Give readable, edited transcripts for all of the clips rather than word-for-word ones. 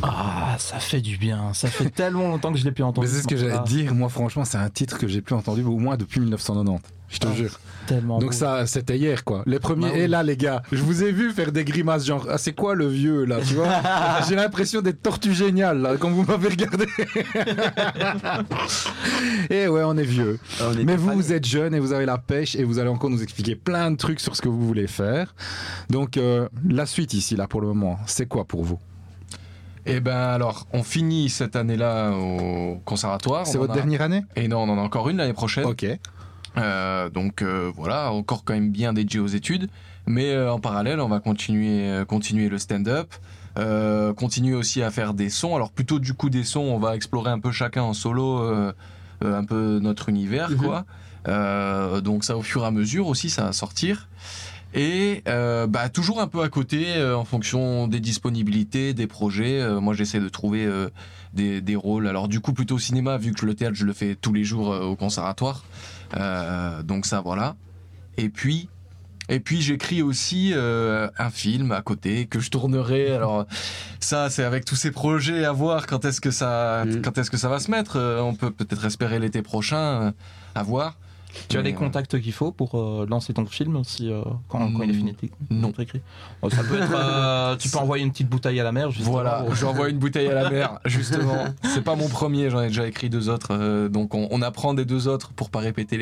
Ah, ça fait du bien. Ça fait tellement longtemps que je l'ai plus entendu. Mais c'est ce que j'allais te dire. Moi, franchement, c'est un titre que j'ai plus entendu au moins depuis 1990. Je te jure. Tellement Donc beau. ça, c'était hier, quoi. Les premiers. Bah oui. Et là, les gars, je vous ai vu faire des grimaces genre, ah, c'est quoi le vieux là, tu vois? J'ai l'impression d'être Tortue Géniale là quand vous m'avez regardé. Et ouais, on est vieux. Mais vous êtes jeunes et vous avez la pêche et vous allez encore nous expliquer plein de trucs sur ce que vous voulez faire. Donc la suite ici, là, pour le moment, c'est quoi pour vous? Eh ben alors, on finit cette année-là au conservatoire. C'est votre dernière année? Et non, on en a encore une l'année prochaine. Ok. Donc voilà, encore quand même bien dédié aux études, mais en parallèle, on va continuer le stand-up, continuer aussi à faire des sons. Alors plutôt du coup des sons, on va explorer un peu chacun en solo, un peu notre univers, quoi. Donc ça au fur et à mesure aussi, ça va sortir. Et toujours un peu à côté, en fonction des disponibilités, des projets. Moi, j'essaie de trouver des rôles. Alors du coup, plutôt au cinéma, vu que le théâtre, je le fais tous les jours au conservatoire. Donc ça, voilà. Et puis j'écris aussi un film à côté que je tournerai. Alors ça, c'est avec tous ces projets à voir quand est-ce que ça va se mettre. On peut peut-être espérer l'été prochain, à voir. Tu as les contacts qu'il faut pour lancer ton film aussi quand il est fini? Non. Écrit. Ça peut être. Tu peux envoyer une petite bouteille à la mer. Justement. Voilà, j'envoie une bouteille à la mer, justement. C'est pas mon premier, j'en ai déjà écrit 2 autres. Donc on apprend des 2 autres pour pas répéter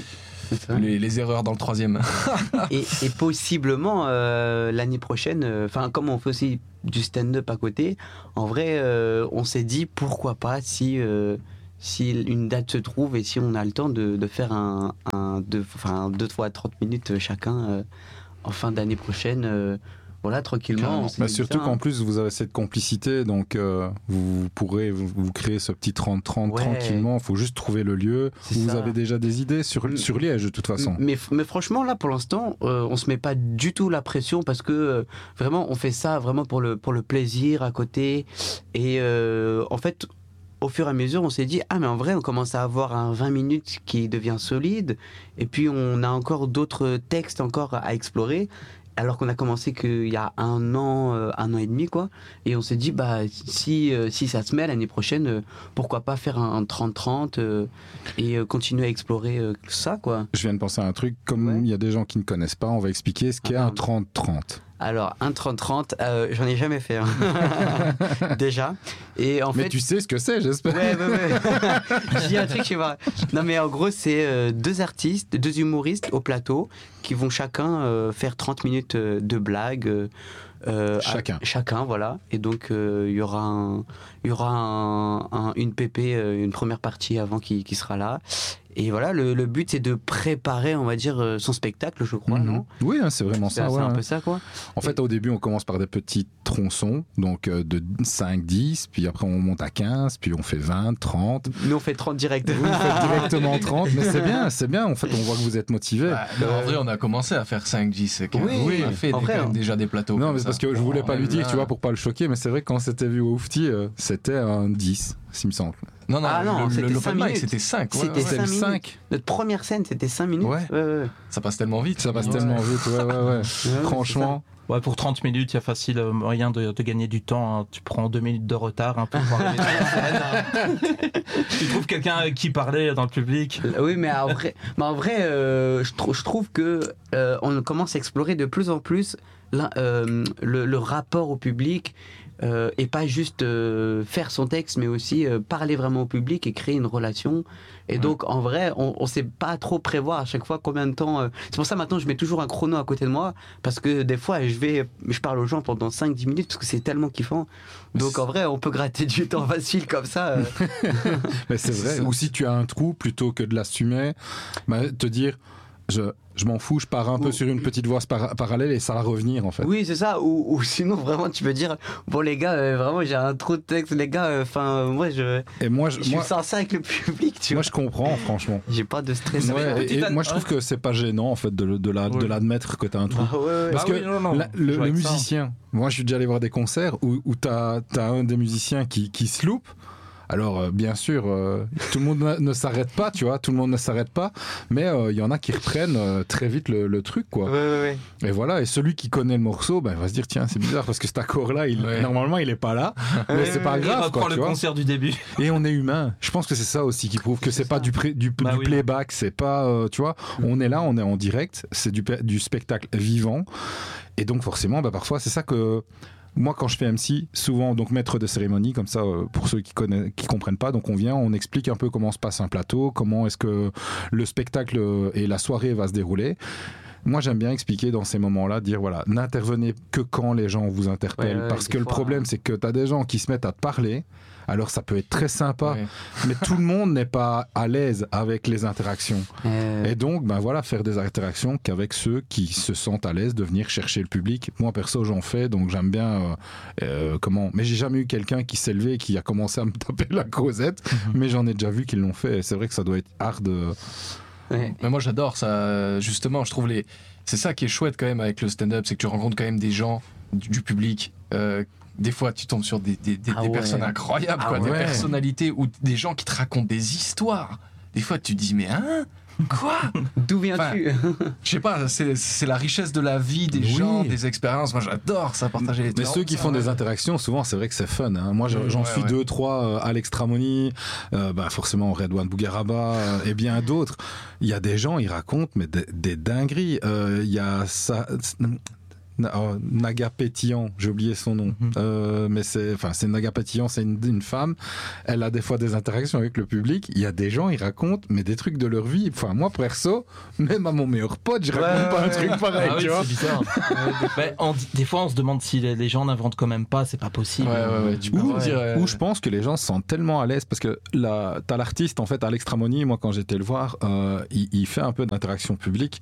les erreurs dans le 3e. et possiblement l'année prochaine, comme on fait aussi du stand-up à côté, en vrai, on s'est dit pourquoi pas si une date se trouve et si on a le temps de faire 2 fois 30 minutes chacun en fin d'année prochaine, voilà, tranquillement. Mais surtout qu'en plus vous avez cette complicité, donc vous pourrez vous créer ce petit 30-30 tranquillement. Il faut juste trouver le lieu. Vous avez déjà des idées sur Liège de toute façon. Mais franchement là pour l'instant on se met pas du tout la pression parce que vraiment on fait ça vraiment pour le plaisir à côté et en fait au fur et à mesure, on s'est dit « Ah, mais en vrai, on commence à avoir un 20 minutes qui devient solide. Et puis, on a encore d'autres textes encore à explorer. » Alors qu'on a commencé qu'il y a un an et demi, quoi. Et on s'est dit si ça se met l'année prochaine, pourquoi pas faire un 30-30 et continuer à explorer ça, quoi. Je viens de penser à un truc. Comme il y a des gens qui ne connaissent pas, on va expliquer ce qu'est un 30-30. Alors, un 30-30, j'en ai jamais fait, déjà. Et en mais fait, tu sais ce que c'est, j'espère. Ouais. Je dis un truc, je sais pas. Non, mais en gros, c'est 2 artistes, 2 humoristes au plateau qui vont chacun faire 30 minutes de blagues. Chacun, voilà. Et donc, il y aura une PP, une première partie avant qui sera là. Et voilà, le but, c'est de préparer, on va dire, son spectacle, je crois, non ? Oui, c'est vraiment ça. C'est un peu ça, quoi. En fait, au début, on commence par des petits tronçons, donc de 5, 10, puis après, on monte à 15, puis on fait 20, 30. Nous, on fait 30 directement. Vous faites directement 30, mais c'est bien. En fait, on voit que vous êtes motivés. En vrai, on a commencé à faire 5, 10. Oui, on a fait déjà des plateaux. Non, mais c'est parce que je voulais pas lui dire, tu vois, pour pas le choquer, mais c'est vrai que quand c'était vu au Oufti, c'était un 10, s'il me semble. Non, le 5 minutes. C'était 5. C'était 5. Notre première scène, c'était 5 minutes. Ouais. Ça passe tellement vite. Ouais. Franchement. Ouais, pour 30 minutes, il y a facile moyen de gagner du temps. Hein. Tu prends 2 minutes de retard un peu pour arriver sur la scène. Tu trouves quelqu'un avec qui parler dans le public. Oui, mais en vrai, je trouve que on commence à explorer de plus en plus le rapport au public. Et pas juste faire son texte, mais aussi parler vraiment au public et créer une relation. Et donc, en vrai, on sait pas trop prévoir à chaque fois combien de temps. C'est pour ça maintenant, je mets toujours un chrono à côté de moi, parce que des fois, je parle aux gens pendant 5-10 minutes, parce que c'est tellement kiffant. Donc, en vrai, on peut gratter du temps facile comme ça. Mais c'est vrai. Ou si tu as un trou, plutôt que de l'assumer, te dire... Je m'en fous, je pars un peu sur une petite voie parallèle et ça va revenir en fait. Oui, c'est ça. Ou sinon, vraiment, tu peux dire bon, les gars, vraiment, j'ai un trou de texte, les gars. Moi, je suis sans ça avec le public. Tu vois. Moi, je comprends, franchement. J'ai pas de stress. Et moi, je trouve que c'est pas gênant en fait de l'admettre que t'as un trou. Parce que le musicien, moi, je suis déjà allé voir des concerts où t'as un des musiciens qui se loupe. Alors, bien sûr, tout le monde ne s'arrête pas, tu vois, tout le monde ne s'arrête pas, mais il y en a qui reprennent très vite le truc, quoi. Ouais. Et voilà, et celui qui connaît le morceau, ben, il va se dire, tiens, c'est bizarre, parce que cet accord-là, normalement, il est pas là, mais c'est pas grave, il reprend quoi, le tu vois. concert du début. Et on est humain. Je pense que c'est ça aussi qui prouve que c'est pas du playback, c'est pas, tu vois, on est là, on est en direct, c'est du spectacle vivant, et donc forcément, bah, parfois, c'est ça que... Moi, quand je fais MC, souvent, donc maître de cérémonie, comme ça, pour ceux qui comprennent pas, donc on vient, on explique un peu comment se passe un plateau, comment est-ce que le spectacle et la soirée va se dérouler. Moi, j'aime bien expliquer dans ces moments-là, dire voilà, n'intervenez que quand les gens vous interpellent, parce que le problème, c'est que tu as des gens qui se mettent à te parler. Alors ça peut être très sympa, mais tout le monde n'est pas à l'aise avec les interactions. Et donc, ben voilà, faire des interactions qu'avec ceux qui se sentent à l'aise de venir chercher le public. Moi, perso, j'en fais, donc j'aime bien Mais j'ai jamais eu quelqu'un qui s'est levé et qui a commencé à me taper la causette, mais j'en ai déjà vu qu'ils l'ont fait. Et c'est vrai que ça doit être hard. Mais moi, j'adore ça. Justement, je trouve c'est ça qui est chouette quand même avec le stand-up, c'est que tu rencontres quand même des gens du public. Des fois, tu tombes sur des personnes incroyables, des personnalités ou des gens qui te racontent des histoires. Des fois, tu te dis, mais quoi ? D'où viens-tu ? Je sais pas, c'est la richesse de la vie des gens, des expériences. Moi, j'adore ça, partager les Mais ceux qui font des interactions, souvent, c'est vrai que c'est fun. Hein. Moi, j'en suis 2-3, Alex Tramoni, forcément Redouane Bougaraba et bien d'autres. Il y a des gens, ils racontent mais des dingueries. Il y a ça... Naga Pétillant, j'ai oublié son nom, mais c'est Naga Pétillant, c'est une femme. Elle a des fois des interactions avec le public. Il y a des gens, ils racontent mais des trucs de leur vie. Enfin, moi perso, même à mon meilleur pote, je raconte pas un truc pareil. Tu vois, c'est bizarre. Des fois, on se demande si les gens n'inventent quand même pas. C'est pas possible. Ou je pense que les gens se sentent tellement à l'aise parce que t'as l'artiste en fait, Alex Tramoni. Moi, quand j'étais le voir, il fait un peu d'interaction publique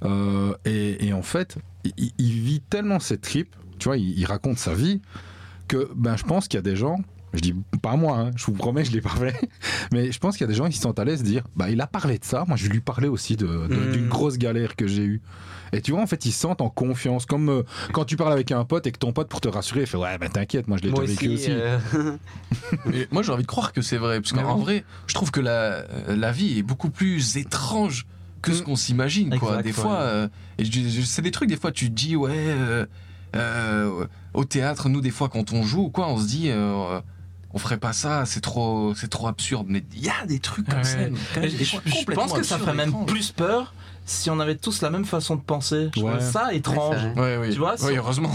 et en fait. Il vit tellement ses tripes, tu vois, il raconte sa vie, que je pense qu'il y a des gens, je dis pas moi, hein, je vous promets, je l'ai pas fait, mais je pense qu'il y a des gens qui se sentent à l'aise de dire, il a parlé de ça, moi je vais lui parler aussi d'une grosse galère que j'ai eue. Et tu vois, en fait, ils se sentent en confiance, comme quand tu parles avec un pote et que ton pote, pour te rassurer, il fait t'inquiète, moi je l'ai déjà vécu aussi. Et moi j'ai envie de croire que c'est vrai, parce qu'en vrai, je trouve que la vie est beaucoup plus étrange que ce qu'on s'imagine, quoi. Exact, des fois, c'est des trucs, des fois, tu te dis, au théâtre, nous, des fois, quand on joue, on se dit, on ferait pas ça, c'est trop absurde. Mais il y a des trucs comme ça. Je pense que ça ferait même plus peur si on avait tous la même façon de penser. Je trouve ça étrange. Tu vois, heureusement.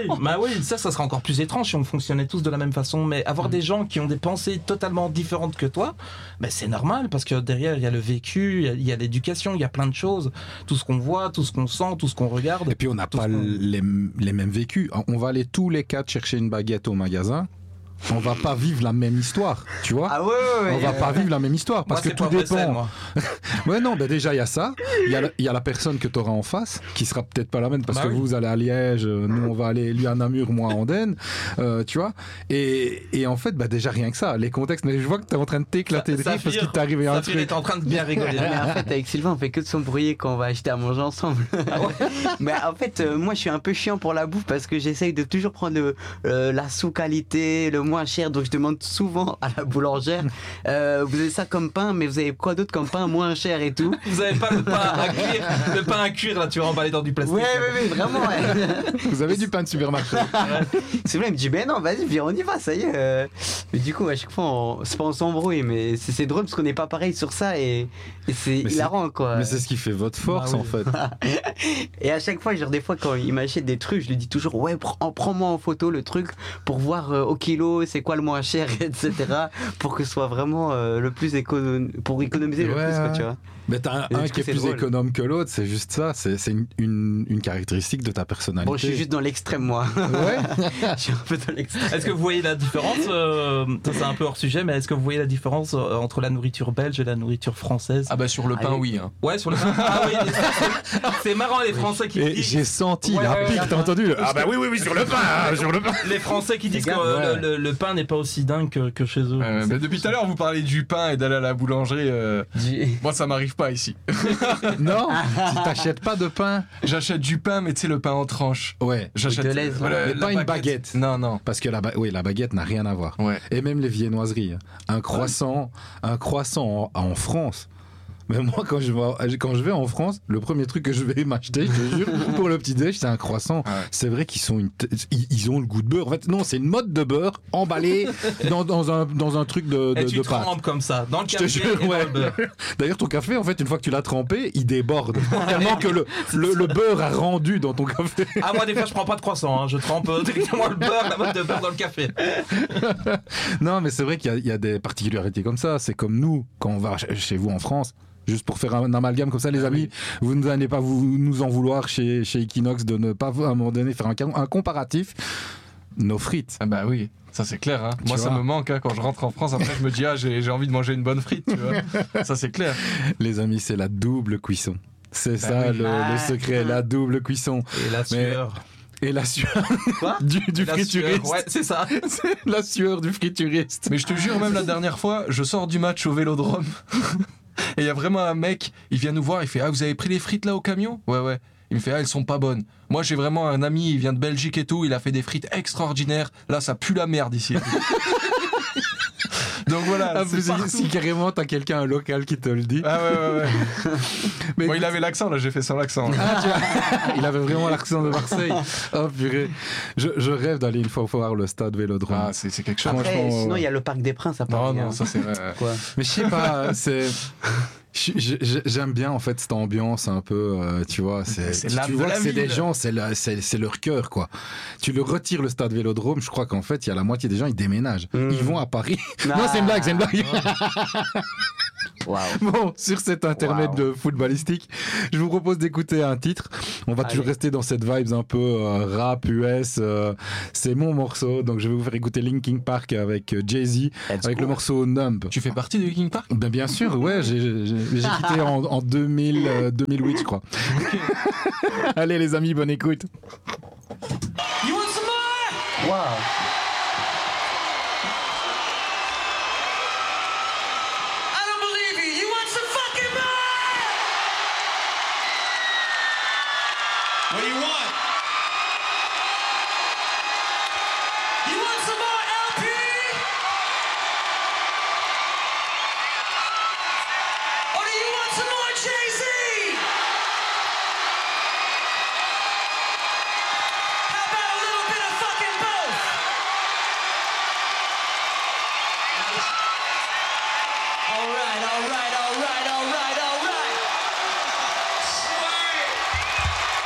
Ça serait encore plus étrange si on fonctionnait tous de la même façon. Mais avoir des gens qui ont des pensées totalement différentes que toi, c'est normal parce que derrière, il y a le vécu, il y a l'éducation, il y a plein de choses. Tout ce qu'on voit, tout ce qu'on sent, tout ce qu'on regarde. Et puis, on n'a pas les mêmes vécus. On va aller tous les quatre chercher une baguette au magasin. On va pas vivre la même histoire, tu vois. On va pas vivre la même histoire parce que tout dépend. Déjà il y a ça. Il y a la personne que tu auras en face qui sera peut-être pas la même parce que vous allez à Liège, nous on va aller lui à Namur, moi à Andenne, tu vois. Et en fait, déjà rien que ça, les contextes. Mais je vois que tu es en train de t'éclater de rire parce qu'il t'est arrivé un truc. Il est en train de bien rigoler. Mais en fait, avec Sylvain, on fait que de s'embrouiller quand on va acheter à manger ensemble. Mais en fait, moi je suis un peu chiant pour la bouffe parce que j'essaye de toujours prendre la sous-qualité, le moins cher, donc je demande souvent à la boulangère vous avez ça comme pain, mais vous avez quoi d'autre comme pain moins cher et tout. Vous avez pas le pain à cuire là, tu vas emballer dans du plastique. Vraiment. Vous avez du pain de supermarché. C'est vrai, il me dit non, vas-y, viens, on y va, ça y est. Mais du coup, à chaque fois, c'est pas on s'embrouille, mais c'est drôle parce qu'on n'est pas pareil sur ça et c'est hilarant, quoi. Mais c'est ce qui fait votre force en fait. Et à chaque fois, genre des fois quand il m'achète des trucs, je lui dis toujours prends-moi en photo le truc pour voir au kilo c'est quoi le moins cher, etc. pour que ce soit vraiment le plus pour économiser le plus, quoi, tu vois. Mais t'as un qui est plus économe que l'autre, c'est juste ça, c'est une caractéristique de ta personnalité. Bon, je suis juste dans l'extrême, moi. Je suis un peu dans l'extrême. Est-ce que vous voyez la différence, ça c'est un peu hors sujet, mais est-ce que vous voyez la différence entre la nourriture belge et la nourriture française ? Sur le pain, oui. Hein. Ouais, sur le pain. C'est marrant, les Français qui disent... J'ai senti la pique, t'as entendu ? Oui, sur le pain, sur le pain. Les Français qui disent que le pain n'est pas aussi dingue que chez eux. Mais depuis tout à l'heure, vous parlez du pain et d'aller à la boulangerie. Moi, ça m'arrive pas ici. Non, tu t'achètes pas de pain. J'achète du pain, mais tu sais, le pain en tranches. Ouais. J'achète Mais pas une baguette. Non. Parce que la baguette n'a rien à voir. Ouais. Et même les viennoiseries. Un croissant en France. Mais moi, quand je vais en France, le premier truc que je vais m'acheter, je te jure, pour le petit-déj, c'est un croissant. Ouais. C'est vrai qu'ils ils ont le goût de beurre. En fait, non, c'est une mode de beurre emballée dans un truc de Et tu pâte. trempes comme ça, dans le Je te café jure, et ouais. dans le beurre. D'ailleurs, ton café, en fait, une fois que tu l'as trempé, il déborde. Tellement que le beurre a rendu dans ton café. Ah, moi, des fois, je prends pas de croissant. Je trempe directement le beurre, la mode de beurre dans le café. Non, mais c'est vrai qu'il y a des particularités comme ça. C'est comme nous, quand on va chez vous en France. Juste pour faire un amalgame comme ça, les amis, vous n'allez pas nous en vouloir chez Equinox de ne pas, à un moment donné, faire un comparatif. Nos frites. Ah bah oui, ça c'est clair. Hein. Moi, vois. ça me manque hein, quand je rentre en France. Après, je me dis, j'ai envie de manger une bonne frite. Tu vois. Ça c'est clair. Les amis, c'est la double cuisson. C'est ça oui. le secret, la double cuisson. Et la sueur. Et la sueur Quoi du La frituriste. sueur, ouais, c'est ça. C'est la sueur du frituriste. Mais je te jure, même la dernière fois, je sors du match au Vélodrome. Et il y a vraiment un mec, il vient nous voir, il fait « Ah, vous avez pris les frites là au camion ?» Ouais. Il me fait « Ah, elles sont pas bonnes. » Moi, j'ai vraiment un ami, il vient de Belgique et tout, il a fait des frites extraordinaires. Là, ça pue la merde ici. Donc voilà. Si carrément t'as quelqu'un, un local qui te le dit. Ah ouais. Mais Bon, il avait l'accent, là, j'ai fait sans l'accent. Ah, tu vois, il avait vraiment l'accent de Marseille. Oh purée. Je rêve d'aller une fois voir le stade Vélodrome. Ah, c'est quelque chose. Après, franchement, sinon, il y a le Parc des Princes à Paris. Non, hein. ça c'est vrai. Quoi. Mais je sais pas, j'aime bien en fait cette ambiance un peu, tu vois. C'est tu l'âme de vois la que c'est ville. des gens, c'est leur cœur quoi. Tu le retires le stade Vélodrome, je crois qu'en fait il y a la moitié des gens ils déménagent, ils vont à Paris. Ah. Non, c'est une blague. Waouh. Bon, sur cet intermède de footballistique, je vous propose d'écouter un titre. On va toujours rester dans cette vibes un peu rap US. C'est mon morceau, donc je vais vous faire écouter Linkin Park avec Jay-Z, avec le morceau Numb. Tu fais partie de Linkin Park? Ben bien sûr, ouais, j'ai quitté en 2008, je crois. Allez les amis, bonne écoute. You want some more? Waouh. I don't believe you. You want some fucking more? What do you want? You want some more LP? Or do you want some more Jay-Z?